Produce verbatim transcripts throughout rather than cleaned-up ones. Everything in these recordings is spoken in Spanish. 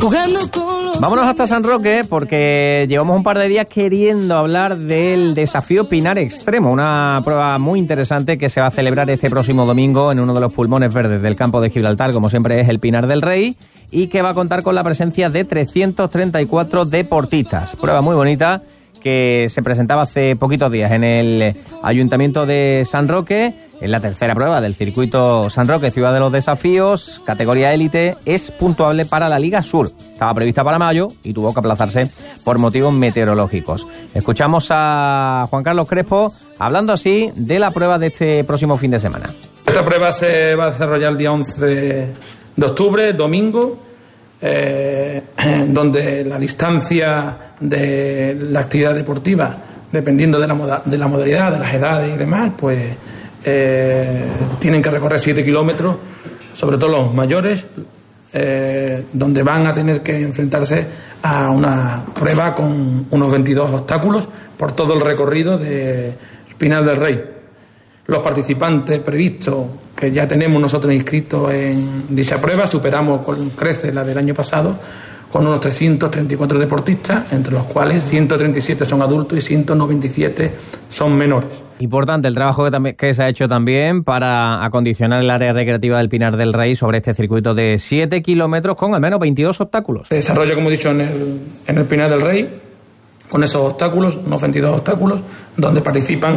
Vámonos hasta San Roque porque llevamos un par de días queriendo hablar del desafío Pinar Extremo, una prueba muy interesante que se va a celebrar este próximo domingo en uno de los pulmones verdes del campo de Gibraltar, como siempre es el Pinar del Rey, y que va a contar con la presencia de trescientos treinta y cuatro deportistas. Prueba muy bonita que se presentaba hace poquitos días en el Ayuntamiento de San Roque. Es la tercera prueba del circuito San Roque Ciudad de los Desafíos, categoría élite, es puntuable para la Liga Sur. Estaba prevista para mayo y tuvo que aplazarse por motivos meteorológicos. Escuchamos a Juan Carlos Crespo hablando así de la prueba de este próximo fin de semana. Esta prueba se va a desarrollar el día once de octubre, domingo, eh, donde la distancia de la actividad deportiva, dependiendo de la, moda, de la modalidad, de las edades y demás, pues Eh, tienen que recorrer siete kilómetros, sobre todo los mayores, eh, donde van a tener que enfrentarse a una prueba con unos veintidós obstáculos por todo el recorrido de Pinar del Rey. Los participantes previstos que ya tenemos nosotros inscritos en dicha prueba, superamos con creces la del año pasado, con unos trescientos treinta y cuatro deportistas, entre los cuales ciento treinta y siete son adultos y ciento noventa y siete son menores. Importante el trabajo que, también, que se ha hecho también para acondicionar el área recreativa del Pinar del Rey sobre este circuito de siete kilómetros con al menos veintidós obstáculos. Se desarrolla, como he dicho, en el, en el Pinar del Rey, con esos obstáculos, unos veintidós obstáculos, donde participan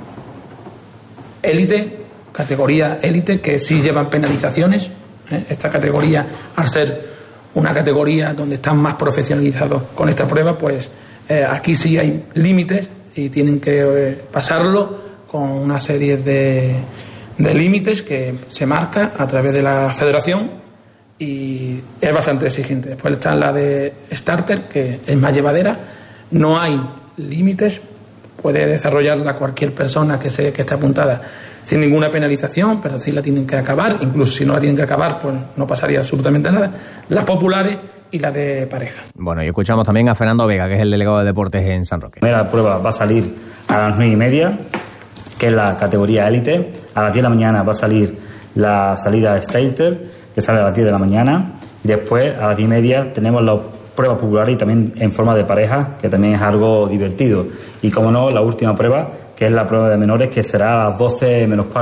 élite, categoría élite, que sí llevan penalizaciones. ¿eh? Esta categoría, al ser una categoría donde están más profesionalizados con esta prueba, pues eh, aquí sí hay límites y tienen que eh, pasarlo con una serie de, de límites que se marca a través de la federación y es bastante exigente. Después está la de starter, que es más llevadera, no hay límites, puede desarrollarla cualquier persona que, se, que esté apuntada sin ninguna penalización, pero sí la tienen que acabar, incluso si no la tienen que acabar, pues no pasaría absolutamente nada. Las populares y la de pareja. Bueno, y escuchamos también a Fernando Vega, que es el delegado de deportes en San Roque. La primera prueba va a salir a las nueve y media, que es la categoría élite. A las diez de la mañana va a salir la salida starter, que sale a las diez de la mañana. Y después, a las diez y media, tenemos la prueba popular y también en forma de pareja, que también es algo divertido. Y como no, la última prueba, que es la prueba de menores, que será a las doce menos cuarto.